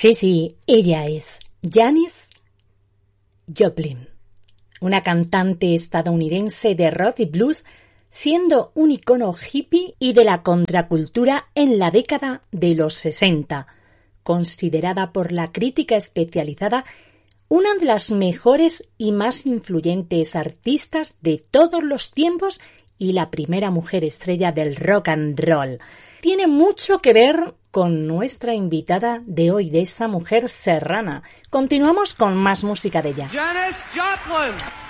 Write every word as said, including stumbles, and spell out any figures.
Sí, sí, ella es Janis Joplin, una cantante estadounidense de rock y blues, siendo un icono hippie y de la contracultura en la década de los sesenta, considerada por la crítica especializada una de las mejores y más influyentes artistas de todos los tiempos y la primera mujer estrella del rock and roll. Tiene mucho que ver con nuestra invitada de hoy, de esa mujer serrana. Continuamos con más música de ella. Janis Joplin.